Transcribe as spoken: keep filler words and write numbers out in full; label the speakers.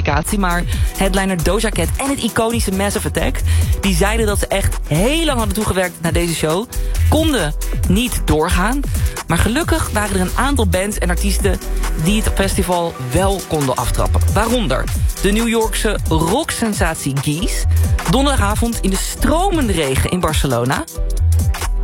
Speaker 1: specificatie. Maar headliner Doja Cat en het iconische Massive Attack... die zeiden dat ze echt heel lang hadden toegewerkt naar deze show... konden niet doorgaan. Maar gelukkig waren er een aantal bands en artiesten... die het festival wel konden aftrappen. Waaronder de New Yorkse rocksensatie Geese... donderdagavond in de stromende regen in Barcelona...